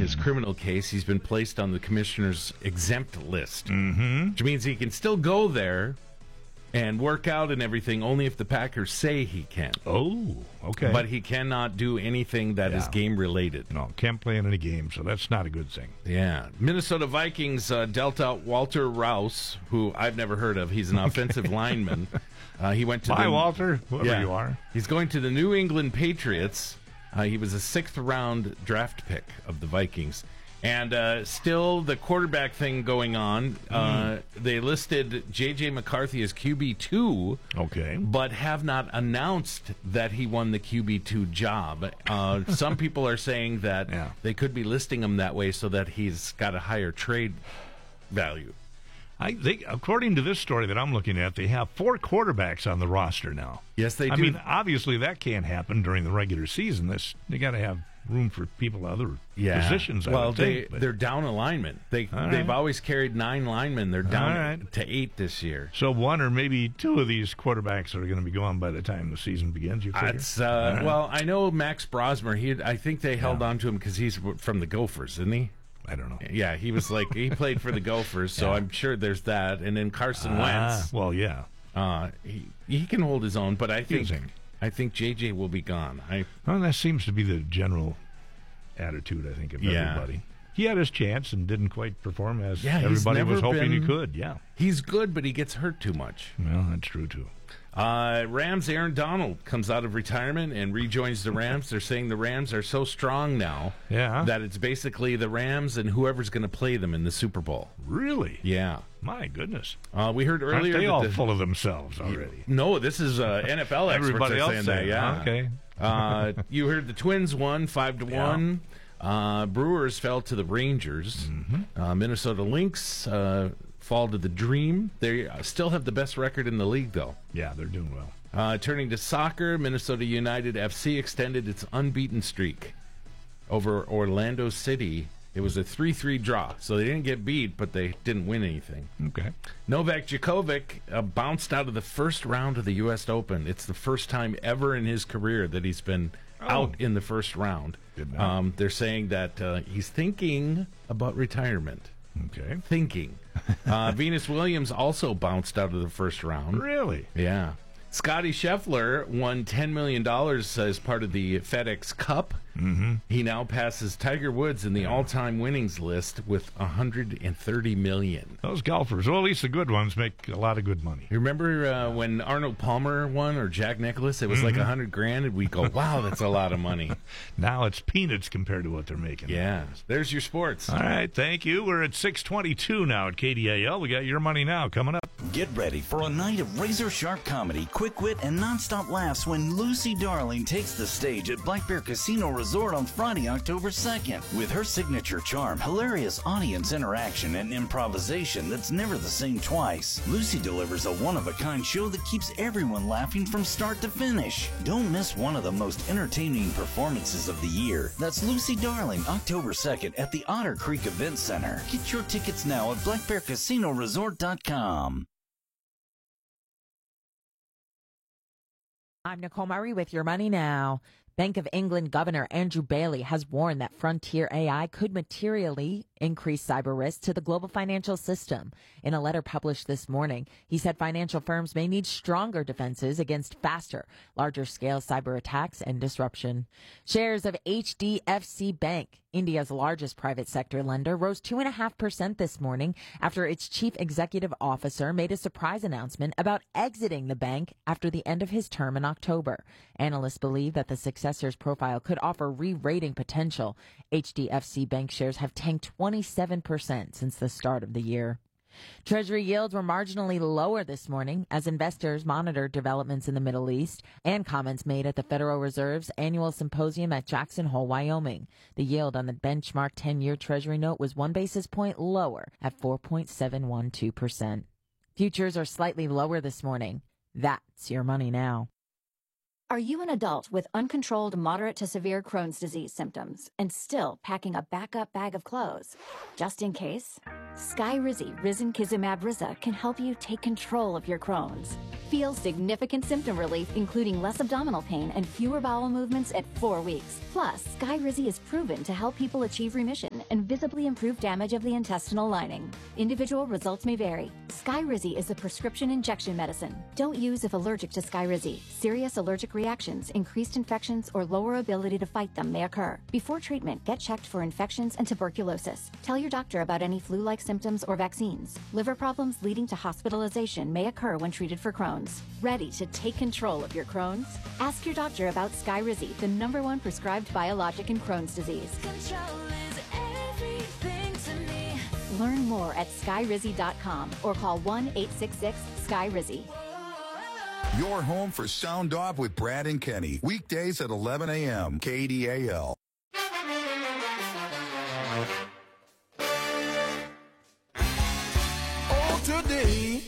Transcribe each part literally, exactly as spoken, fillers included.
his criminal case. He's been placed on the commissioner's exempt list, Mm-hmm. which means he can still go there and work out and everything only if the Packers say he can. Oh, okay. But he cannot do anything that is Yeah. game-related. No, can't play in any game, so that's not a good thing. Yeah. Minnesota Vikings uh, dealt out Walter Rouse, who I've never heard of. He's an offensive lineman. Uh, he went to Bye, the, Walter, whoever yeah. you are. He's going to the New England Patriots. Uh, he was a sixth-round draft pick of the Vikings. And uh, still the quarterback thing going on. Uh, they listed J J. McCarthy as Q B two, Okay. but have not announced that he won the Q B two job. Uh, some people are saying that Yeah. they could be listing him that way so that he's got a higher trade value. I think, according to this story that I'm looking at, they have four quarterbacks on the roster now. Yes, they I do. mean, obviously that can't happen during the regular season. This they got to have room for people at other yeah. positions. I well, would they think, but- they're down a lineman. They All they've right. always carried nine linemen. They're down All right. to eight this year. So one or maybe two of these quarterbacks are going to be gone by the time the season begins. You figure? It's uh, All right. well, I know Max Brosmer. He, I think they held Yeah. on to him because he's from the Gophers, isn't he? I don't know. Yeah, he was like he played for the Gophers, so Yeah. I'm sure there's that. And then Carson Ah, Wentz, well, yeah. uh, he he can hold his own, but I think think. I think J J will be gone. I Well, that seems to be the general attitude, I think, of Yeah. everybody. He had his chance and didn't quite perform as Yeah, he's everybody was never hoping he been- could. Yeah. he's good, but he gets hurt too much. Well, that's true, too. Uh, Rams Aaron Donald comes out of retirement and rejoins the Rams. They're saying the Rams are so strong now Yeah. that it's basically the Rams and whoever's going to play them in the Super Bowl. Really? Yeah. My goodness. Uh, we heard Aren't earlier they that all the, full of themselves already? No, this is uh, N F L experts Everybody are else saying that. saying, Yeah. okay. uh, you heard the Twins won five to Yeah. one. Uh, Brewers fell to the Rangers. Mm-hmm. Uh, Minnesota Lynx uh, fall to the Dream. They still have the best record in the league, though. Yeah, they're doing well. Uh, turning to soccer, Minnesota United F C extended its unbeaten streak over Orlando City. It was a three three draw, so they didn't get beat, but they didn't win anything. Okay. Novak Djokovic uh, bounced out of the first round of the U S Open. It's the first time ever in his career that he's been Oh. out in the first round. Good man. Um, they're saying that uh, he's thinking about retirement. Okay. Thinking. uh, Venus Williams also bounced out of the first round. Really? Yeah. Scotty Scheffler won ten million dollars as part of the FedEx Cup. Mm-hmm. He now passes Tiger Woods in the all-time winnings list with one hundred thirty million dollars. Those golfers, well, at least the good ones, make a lot of good money. You remember uh, when Arnold Palmer won or Jack Nicklaus? It was like a hundred grand, and we go, "Wow, that's a lot of money." Now it's peanuts compared to what they're making. Yeah, there's your sports. All right, thank you. We're at six twenty-two now at K D A L. We got Your Money Now coming up. Get ready for a night of razor-sharp comedy, quick wit, and nonstop laughs when Lucy Darling takes the stage at Black Bear Casino Resort on Friday, October second. With her signature charm, hilarious audience interaction, and improvisation that's never the same twice, Lucy delivers a one-of-a-kind show that keeps everyone laughing from start to finish. Don't miss one of the most entertaining performances of the year. That's Lucy Darling, October second at the Otter Creek Event Center. Get your tickets now at black bear casino resort dot com. I'm Nicole Murray with Your Money Now. Bank of England Governor Andrew Bailey has warned that frontier A I could materially increase cyber risk to the global financial system. In a letter published this morning, he said financial firms may need stronger defenses against faster, larger-scale cyber attacks and disruption. Shares of H D F C Bank, India's largest private sector lender, rose two point five percent this morning after its chief executive officer made a surprise announcement about exiting the bank after the end of his term in October. Analysts believe that the successor's profile could offer re-rating potential. H D F C Bank shares have tanked twenty-seven percent since the start of the year. Treasury yields were marginally lower this morning as investors monitored developments in the Middle East and comments made at the Federal Reserve's annual symposium at Jackson Hole, Wyoming. The yield on the benchmark ten-year Treasury note was one basis point lower at four point seven one two percent. Futures are slightly lower this morning. That's Your Money Now. Are you an adult with uncontrolled moderate to severe Crohn's disease symptoms and still packing a backup bag of clothes? Just in case, Skyrizi Risankizumab Riza can help you take control of your Crohn's. Feel significant symptom relief, including less abdominal pain and fewer bowel movements at four weeks. Plus, Skyrizi is proven to help people achieve remission and visibly improve damage of the intestinal lining. Individual results may vary. Skyrizi is a prescription injection medicine. Don't use if allergic to Skyrizi. Serious allergic reactions, increased infections, or lower ability to fight them may occur. Before treatment, get checked for infections and tuberculosis. Tell your doctor about any flu-like symptoms or vaccines. Liver problems leading to hospitalization may occur when treated for Crohn's. Ready to take control of your Crohn's? Ask your doctor about Skyrizi, the number one prescribed biologic in Crohn's disease. Control is everything to me. Learn more at skyrizi dot com or call one eight six six Skyrizi. Your home for Sound Off with Brad and Kenny. Weekdays at eleven a.m. K D A L. Oh, today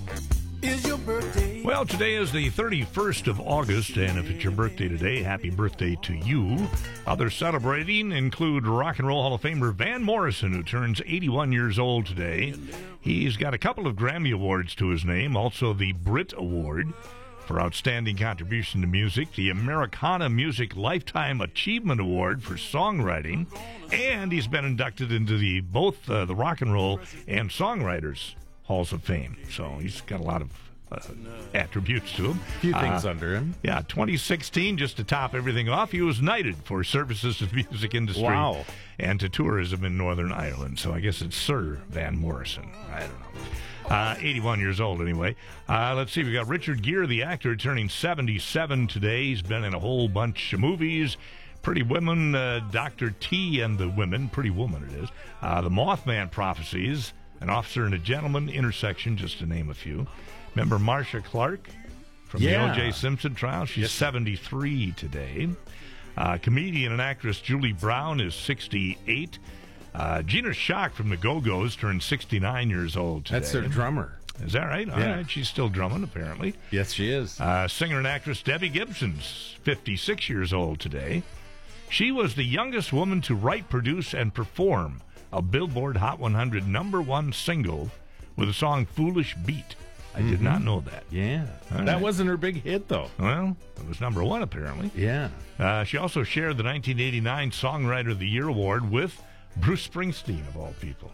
is your birthday. Well, today is the thirty-first of August, and if it's your birthday today, happy birthday to you. Others celebrating include Rock and Roll Hall of Famer Van Morrison, who turns eighty-one years old today. He's got a couple of Grammy Awards to his name, also the Brit Award for Outstanding Contribution to Music, the Americana Music Lifetime Achievement Award for Songwriting, and he's been inducted into the both uh, the Rock and Roll and Songwriters Halls of Fame. So he's got a lot of uh, attributes to him. A few things uh, under him. Yeah, twenty sixteen, just to top everything off, he was knighted for services to the music industry Wow. and to tourism in Northern Ireland. So I guess it's Sir Van Morrison. I don't know. Uh, eighty-one years old, anyway. Uh, let's see, we got Richard Gere, the actor, turning seventy-seven today. He's been in a whole bunch of movies. Pretty Women, uh, Doctor T and the Women, Pretty Woman it is. Uh, the Mothman Prophecies, An Officer and a Gentleman, Intersection, just to name a few. Remember Marcia Clark from Yeah. the O J Simpson trial? She's Yes. seventy-three today. Uh, comedian and actress Julie Brown is sixty-eight. Uh, Gina Schock from the Go-Go's turned sixty-nine years old today. That's their drummer. Is that right? All Yeah. right. She's still drumming, apparently. Yes, she is. Uh, singer and actress Debbie Gibson's fifty-six years old today. She was the youngest woman to write, produce, and perform a Billboard Hot one hundred number one single with the song Foolish Beat. I did not know that. Yeah. All That right. wasn't her big hit, though. Well, it was number one, apparently. Yeah. Uh, she also shared the nineteen eighty-nine Songwriter of the Year award with Bruce Springsteen, of all people.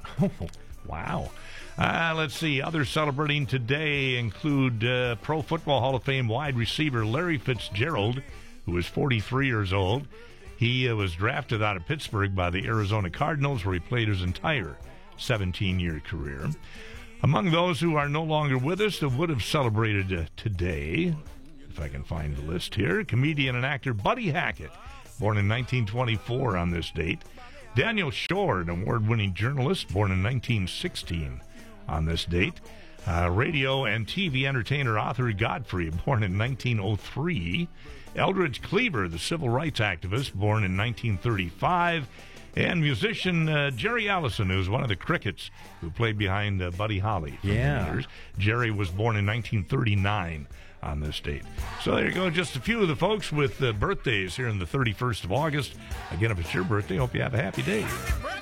Wow. Uh, let's see. Others celebrating today include uh, Pro Football Hall of Fame wide receiver Larry Fitzgerald, who is forty-three years old. He uh, was drafted out of Pittsburgh by the Arizona Cardinals, where he played his entire seventeen-year career. Among those who are no longer with us that would have celebrated uh, today, if I can find the list here, comedian and actor Buddy Hackett, born in nineteen twenty-four on this date. Daniel Shore, an award-winning journalist, born in nineteen sixteen on this date. Uh, radio and T V entertainer Arthur Godfrey, born in nineteen oh three. Eldridge Cleaver, the civil rights activist, born in nineteen thirty-five. And musician uh, Jerry Allison, who's one of the Crickets who played behind uh, Buddy Holly for Yeah. many years. Jerry was born in nineteen thirty-nine on this date. So there you go, just a few of the folks with uh, birthdays here on the thirty-first of August. Again, if it's your birthday, hope you have a happy day.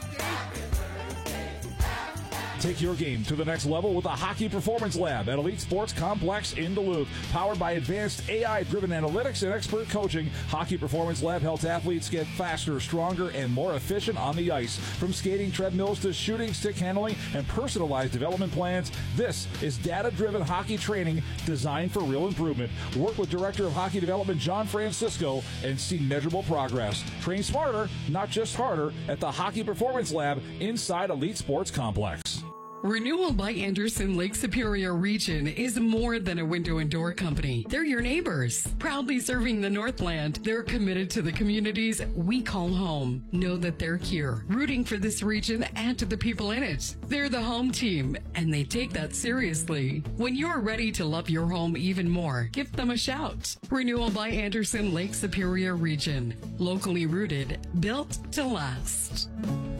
Take your game to the next level with the Hockey Performance Lab at Elite Sports Complex in Duluth. Powered by advanced A I-driven analytics and expert coaching, Hockey Performance Lab helps athletes get faster, stronger, and more efficient on the ice. From skating treadmills to shooting, stick handling, and personalized development plans, this is data-driven hockey training designed for real improvement. Work with Director of Hockey Development John Francisco and see measurable progress. Train smarter, not just harder, at the Hockey Performance Lab inside Elite Sports Complex. Renewal by Anderson Lake Superior Region is more than a window and door company. They're your neighbors. Proudly serving the Northland, they're committed to the communities we call home. Know that they're here, rooting for this region and to the people in it. They're the home team, and they take that seriously. When you're ready to love your home even more, give them a shout. Renewal by Anderson Lake Superior Region. Locally rooted, built to last.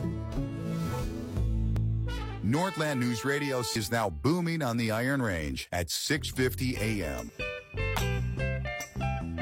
Northland News Radio is now booming on the Iron Range at six fifty a.m. All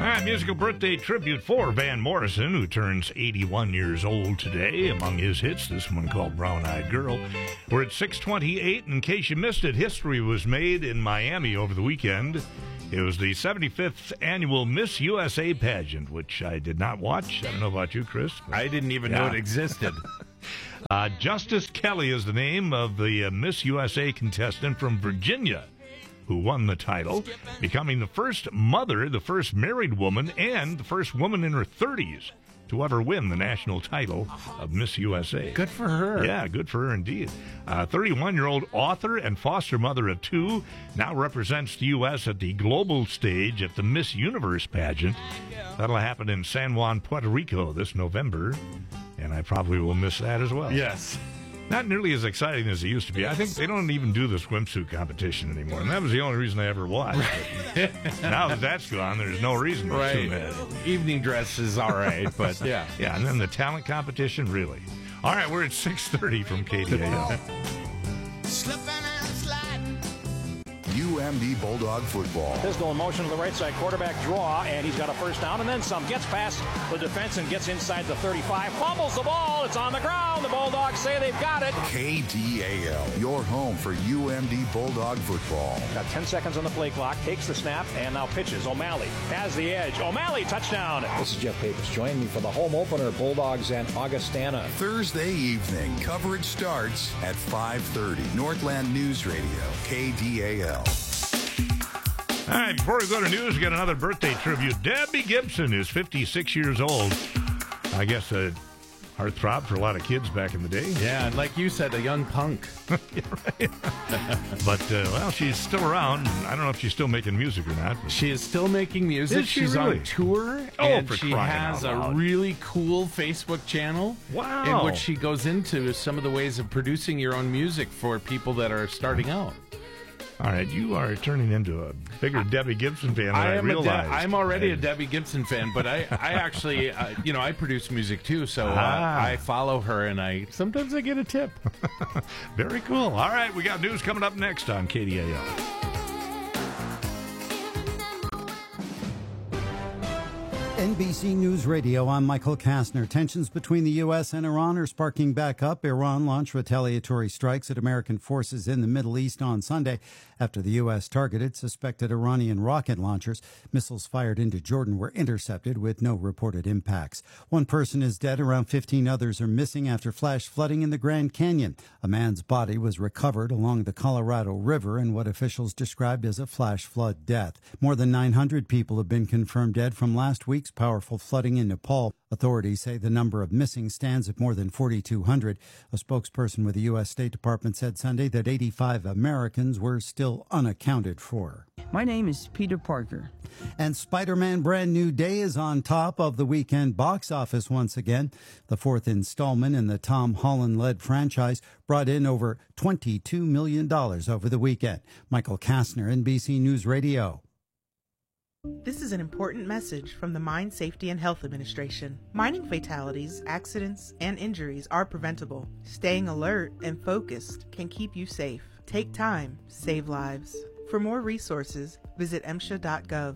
right, musical birthday tribute for Van Morrison, who turns eighty-one years old today. Among his hits, this one called Brown Eyed Girl. We're at six twenty-eight. In case you missed it, history was made in Miami over the weekend. It was the seventy-fifth annual Miss U S A pageant, which I did not watch. I don't know about you, Chris. I didn't even Yeah. know it existed. uh, Justice Kelly is the name of the uh, Miss U S A contestant from Virginia who won the title, becoming the first mother, the first married woman, and the first woman in her thirties to ever win the national title of Miss U S A. Good for her. Yeah, good for her indeed. Uh, thirty-one-year-old author and foster mother of two, now represents the U S at the global stage at the Miss Universe pageant. That'll happen in San Juan, Puerto Rico this November, and I probably will miss that as well. Yes. Not nearly as exciting as it used to be. I think they don't even do the swimsuit competition anymore, and that was the only reason I ever watched. But now that that's gone, there's no reason to Right. tune in. Evening dress is all right, but yeah. Yeah, and then the talent competition, really. All right, we're at six thirty from K D A L. Slipping and sliding. U M D Bulldog football. Pistol in motion to the right side, quarterback draw, and he's got a first down and then some. Gets past the defense and gets inside the thirty-five. Fumbles the ball. It's on the ground. The Bulldogs say they've got it. K D A L, your home for U M D Bulldog football. Got ten seconds on the play clock. Takes the snap and now pitches. O'Malley has the edge. O'Malley, touchdown. This is Jeff Papers. Join me for the home opener, Bulldogs and Augustana. Thursday evening, coverage starts at five thirty. Northland News Radio, K D A L. All right, before we go to news, we got another birthday tribute. Debbie Gibson is fifty-six years old. I guess a heartthrob for a lot of kids back in the day. Yeah, and like you said, a young punk. But, uh, well, she's still around. I don't know if she's still making music or not. But She is still making music. Is she She's really? on tour, Oh, and for she crying has out a loud. really cool Facebook channel. Wow. In which she goes into some of the ways of producing your own music for people that are starting out. All right, you are turning into a bigger Debbie Gibson fan than I, I am a De- realized. I'm already I- a Debbie Gibson fan, but I, I actually, uh, you know, I produce music too, so uh, Ah. I follow her, and I sometimes I get a tip. Very cool. All right, we got news coming up next on K D A L. N B C News Radio, I'm Michael Kastner. Tensions between the U S and Iran are sparking back up. Iran launched retaliatory strikes at American forces in the Middle East on Sunday after the U S targeted suspected Iranian rocket launchers. Missiles fired into Jordan were intercepted with no reported impacts. One person is dead, around fifteen others are missing after flash flooding in the Grand Canyon. A man's body was recovered along the Colorado River in what officials described as a flash flood death. More than nine hundred people have been confirmed dead from last week's powerful flooding in Nepal. Authorities say the number of missing stands at more than forty-two hundred. A spokesperson with the U S State Department said Sunday that eighty-five Americans were still unaccounted for. My name is Peter Parker. And Spider-Man Brand New Day is on top of the weekend box office once again. The fourth installment in the Tom Holland-led franchise brought in over twenty-two million dollars over the weekend. Michael Kastner, N B C News Radio. This is an important message from the Mine Safety and Health Administration. Mining fatalities, accidents, and injuries are preventable. Staying alert and focused can keep you safe. Take time, save lives. For more resources, visit M S H A dot gov.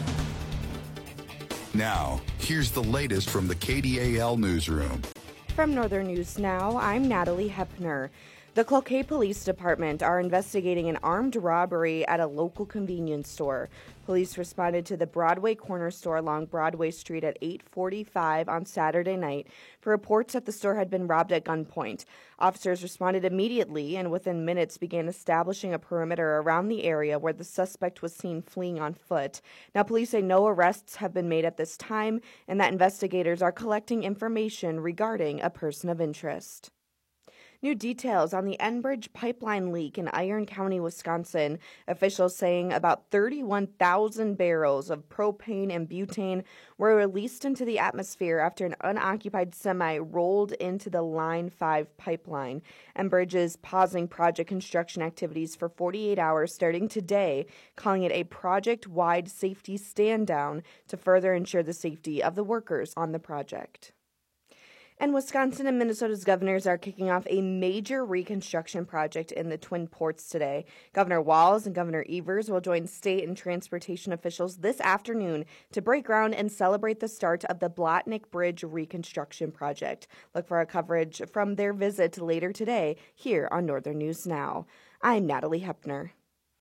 Now, here's the latest from the K D A L newsroom. From Northern News Now, I'm Natalie Hepner. The Cloquet Police Department are investigating an armed robbery at a local convenience store. Police responded to the Broadway corner store along Broadway Street at eight forty-five on Saturday night for reports that the store had been robbed at gunpoint. Officers responded immediately and within minutes began establishing a perimeter around the area where the suspect was seen fleeing on foot. Now, police say no arrests have been made at this time and that investigators are collecting information regarding a person of interest. New details on the Enbridge pipeline leak in Iron County, Wisconsin. Officials saying about thirty-one thousand barrels of propane and butane were released into the atmosphere after an unoccupied semi rolled into the Line five pipeline. Enbridge is pausing project construction activities for forty-eight hours starting today, calling it a project-wide safety stand-down to further ensure the safety of the workers on the project. And Wisconsin and Minnesota's governors are kicking off a major reconstruction project in the Twin Ports today. Governor Walz and Governor Evers will join state and transportation officials this afternoon to break ground and celebrate the start of the Blatnick Bridge reconstruction project. Look for our coverage from their visit later today here on Northern News Now. I'm Natalie Hepner.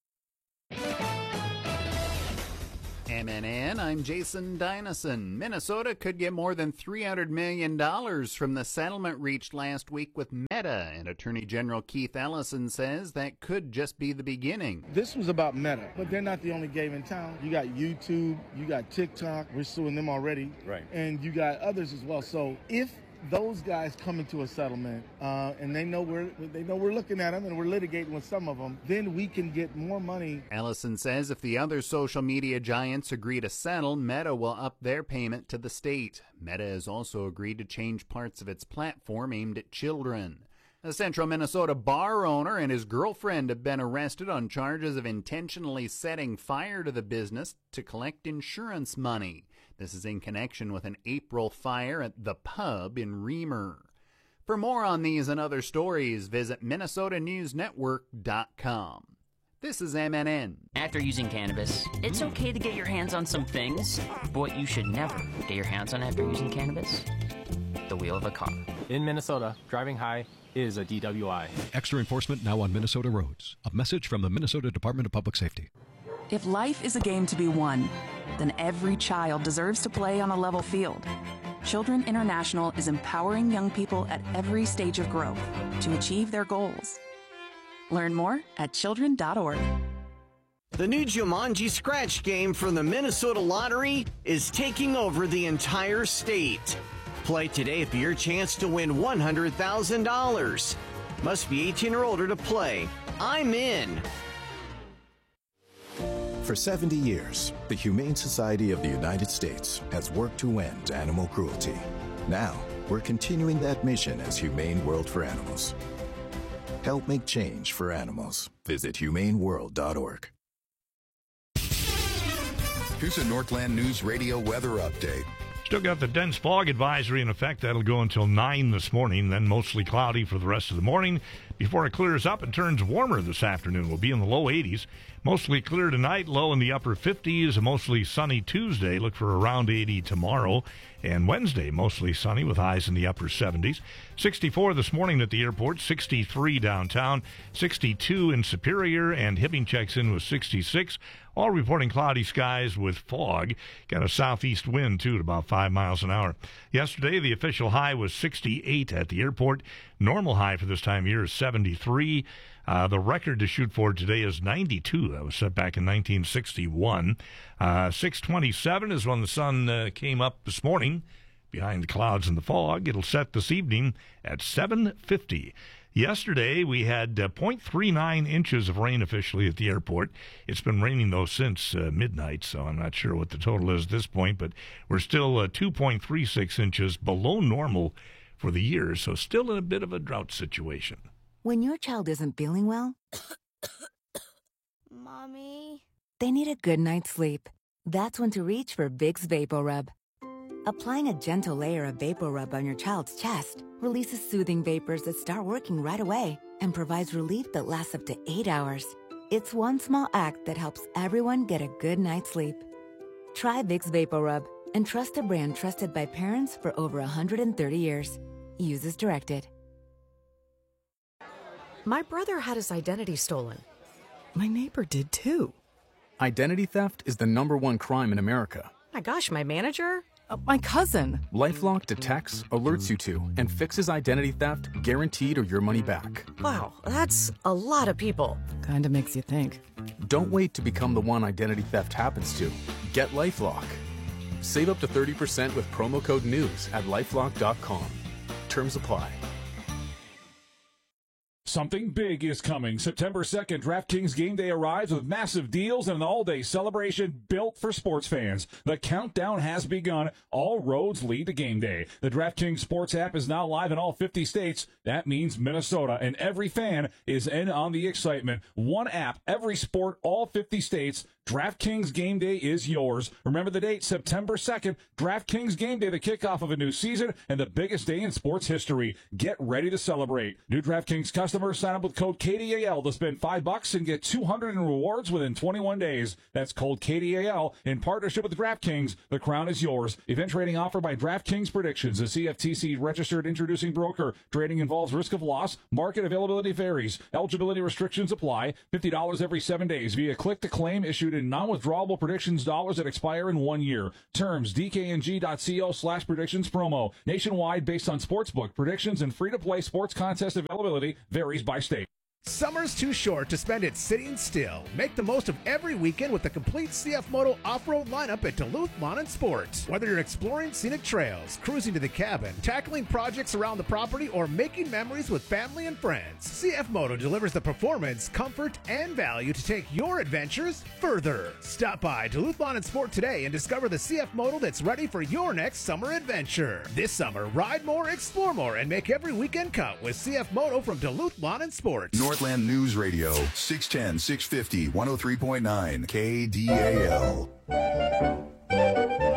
M N N, I'm Jason Dynison. Minnesota could get more than three hundred million dollars from the settlement reached last week with Meta, and Attorney General Keith Ellison says that could just be the beginning. This was about Meta, but they're not the only game in town. You got YouTube, you got TikTok, we're suing them already, right? And you got others as well. So if those guys come into a settlement uh, and they know we're they know we're looking at them and we're litigating with some of them, then we can get more money. Ellison says if the other social media giants agree to settle, Meta will up their payment to the state. Meta has also agreed to change parts of its platform aimed at children. A central Minnesota bar owner and his girlfriend have been arrested on charges of intentionally setting fire to the business to collect insurance money. This is in connection with an April fire at The Pub in Reamer. For more on these and other stories, visit Minnesota News Network dot com. This is M N N. After using cannabis, it's okay to get your hands on some things, but what you should never get your hands on after using cannabis, the wheel of a car. In Minnesota, driving high is a D W I. Extra enforcement now on Minnesota roads. A message from the Minnesota Department of Public Safety. If life is a game to be won, then every child deserves to play on a level field. Children International is empowering young people at every stage of growth to achieve their goals. Learn more at children dot org. The new Jumanji Scratch game from the Minnesota Lottery is taking over the entire state. Play today for your chance to win one hundred thousand dollars. Must be eighteen or older to play. I'm in. For seventy years, the Humane Society of the United States has worked to end animal cruelty. Now, we're continuing that mission as Humane World for Animals. Help make change for animals. Visit humane world dot org. Here's a Northland News Radio weather update. Still got the dense fog advisory in effect. That'll go until nine this morning, then mostly cloudy for the rest of the morning before it clears up and turns warmer this afternoon. We'll be in the low eighties. Mostly clear tonight, low in the upper fifties. A mostly sunny Tuesday. Look for around eighty tomorrow. And Wednesday, mostly sunny with highs in the upper seventies. sixty-four this morning at the airport, sixty-three downtown, sixty-two in Superior, and Hibbing checks in with sixty-six. All reporting cloudy skies with fog. Got a southeast wind, too, at about five miles an hour. Yesterday, the official high was sixty-eight at the airport. Normal high for this time of year is seventy-three. Uh, the record to shoot for today is ninety-two. That was set back in nineteen sixty-one. Uh, six twenty-seven is when the sun uh, came up this morning behind the clouds and the fog. It'll set this evening at seven fifty. Yesterday, we had uh, zero point three nine inches of rain officially at the airport. It's been raining, though, since uh, midnight, so I'm not sure what the total is at this point, but we're still uh, two point three six inches below normal for the year, so still in a bit of a drought situation. When your child isn't feeling well, Mommy? They need a good night's sleep. That's when to reach for Vicks VapoRub. Applying a gentle layer of VapoRub on your child's chest releases soothing vapors that start working right away and provides relief that lasts up to eight hours. It's one small act that helps everyone get a good night's sleep. Try Vicks VapoRub and trust a brand trusted by parents for over one hundred thirty years. Use as directed. My brother had his identity stolen. My neighbor did too. Identity theft is the number one crime in America. My gosh, my manager? Uh, my cousin. LifeLock detects, alerts you to, and fixes identity theft guaranteed or your money back. Wow, that's a lot of people. Kinda makes you think. Don't wait to become the one identity theft happens to. Get LifeLock. Save up to thirty percent with promo code NEWS at lifelock dot com. Terms apply. Something big is coming. September second, DraftKings Game Day arrives with massive deals and an all-day celebration built for sports fans. The countdown has begun. All roads lead to Game Day. The DraftKings Sports app is now live in all fifty states. That means Minnesota, and every fan is in on the excitement. One app, every sport, all fifty states. DraftKings Game Day is yours. Remember the date, September second. DraftKings Game Day, the kickoff of a new season and the biggest day in sports history. Get ready to celebrate. New DraftKings customers sign up with code K D A L to spend five bucks and get two hundred in rewards within twenty-one days. That's code K D A L in partnership with DraftKings. The crown is yours. Event trading offered by DraftKings Predictions, a C F T C registered introducing broker. Trading involves risk of loss. Market availability varies. Eligibility restrictions apply. fifty dollars every seven days via click to claim, issued in non-withdrawable predictions dollars that expire in one year. Terms D K N G dot co slash predictions promo. Nationwide based on sportsbook predictions and free-to-play sports contest availability varies by state. Summer's too short to spend it sitting still. Make the most of every weekend with the complete C F Moto off-road lineup at Duluth Lawn and Sports. Whether you're exploring scenic trails, cruising to the cabin, tackling projects around the property, or making memories with family and friends, C F Moto delivers the performance, comfort, and value to take your adventures further. Stop by Duluth Lawn and Sport today and discover the C F Moto that's ready for your next summer adventure. This summer, ride more, explore more, and make every weekend count with C F Moto from Duluth Lawn and Sports. Northland News Radio, six ten, six fifty, one oh three point nine, K D A L.